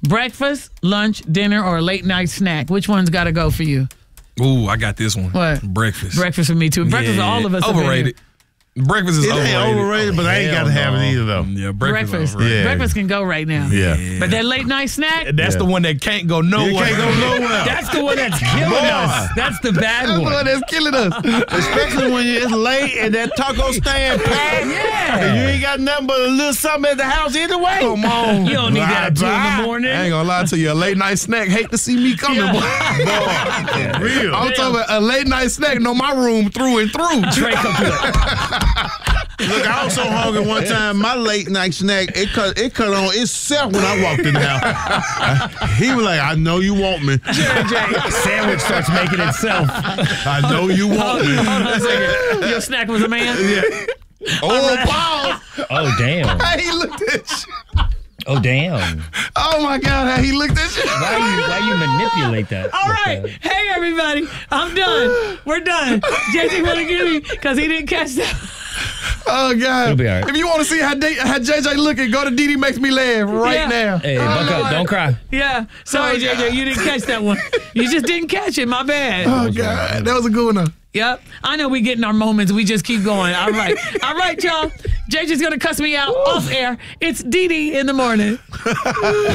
Breakfast, lunch, dinner, or a late night snack? Which one's got to go for you? Ooh, I got this one. What? Breakfast. Breakfast for me too. Breakfast for all of us. Overrated. Breakfast is overrated. It ain't overrated, but I ain't got to have it either, though. Yeah, Breakfast. overrated. Yeah. Breakfast can go right now. Yeah. But that late night snack, That's the one that can't go nowhere. You can't go nowhere. that's the one that's killing us. That's the bad That's the one. one that's killing us. Especially when it's late and that taco stand packed. Yeah. And you ain't got nothing but a little something at the house anyway. Come on. You don't need that at 2 in the morning. I ain't gonna lie to you. A late night snack. Hate to see me coming, boy. For real. I'm talking about a late night snack. Know my room through and through. Trey Look, I was so hungry one time, my late night snack, it cut on itself when I walked in the house. He was like, I know you want me. Sandwich starts making itself. I know you want me. Hold on a second. Your snack was a man? Yeah. Oh, pause. Oh, damn. How he looked at you. Oh, damn. Oh, my God. How he looked at you. Why you manipulate that? All right. Hey, everybody. I'm done. We're done. JJ want to give me because he didn't catch that. Oh, God. It'll be all right. If you want to see how JJ looking, go to DD Makes Me Laugh right now. Hey, buck up. Don't cry. Yeah. Sorry, JJ. You didn't catch that one. You just didn't catch it. My bad. Oh, God. That was a good one, though. Yep. I know we getting our moments. We just keep going. All right. All right, y'all. JJ's going to cuss me out off air. It's DD in the morning.